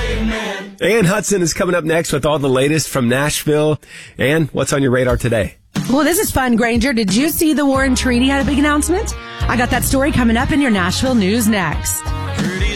Ann Hudson is coming up next with all the latest from Nashville. Ann, what's on your radar today? Well, this is fun, Granger. Did you see the Warren Treaty had a big announcement? I got that story coming up in your Nashville news next.